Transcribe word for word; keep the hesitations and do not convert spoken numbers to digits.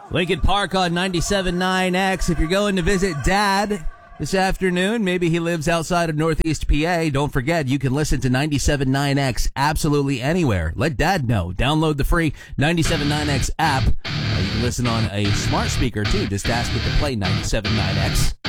Lincoln Park on ninety-seven point nine X. If you're going to visit Dad this afternoon, maybe he lives outside of Northeast P A, don't forget you can listen to ninety-seven point nine X absolutely anywhere. Let Dad know. Download the free ninety-seven point nine X app. Uh, you can listen on a smart speaker too. Just ask it to play ninety-seven point nine X.